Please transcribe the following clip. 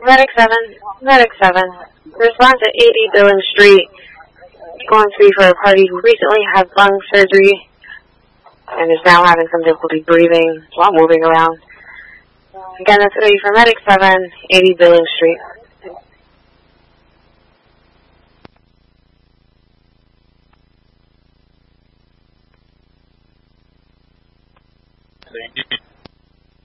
Medic 7, Medic 7. Respond to 80 Billing Street. Going to be for a party who recently had lung surgery and is now having some difficulty breathing while moving around. Again, that's going to be for Medic 7, 80 Billing Street. Thank you.